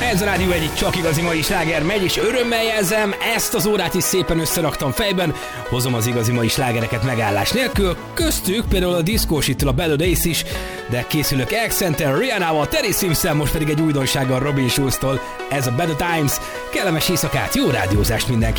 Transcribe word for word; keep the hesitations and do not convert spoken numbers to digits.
Ez a Rádió egyik csak igazi mai sláger megy, és örömmel jelzem, ezt az órát is szépen összeraktam fejben, hozom az igazi mai slágereket megállás nélkül, köztük például a diszkósitől a Ballad Ace is, de készülök Accenten, Rihanna-val, Terry Sims-szel, most pedig egy újdonsággal Robin Schulz-tól, ez a Better Times, kellemes éjszakát, jó rádiózást mindenki!